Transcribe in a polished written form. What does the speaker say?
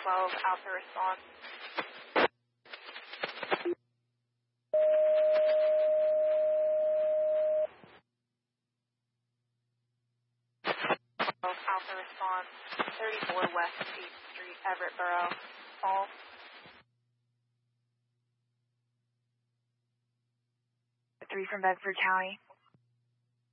12, Alpha response. Alpha response, 34 West 8th Street, Everett Borough. Call. 3 from Bedford County.